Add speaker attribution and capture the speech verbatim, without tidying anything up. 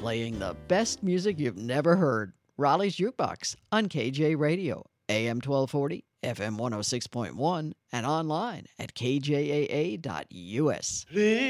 Speaker 1: playing the best music you've never heard. Raleigh's Jukebox on K J Radio, A M twelve forty, F M one oh six point one, and online at K J A A dot U S.
Speaker 2: Please.